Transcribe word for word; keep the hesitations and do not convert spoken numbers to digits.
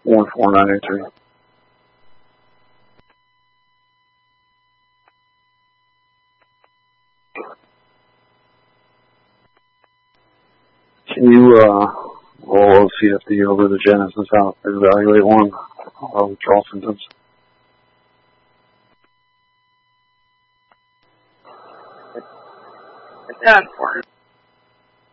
one four nine eight three. Can you uh, roll O C F D over the Genesis out and evaluate one of the withdrawal symptoms? It's done for him.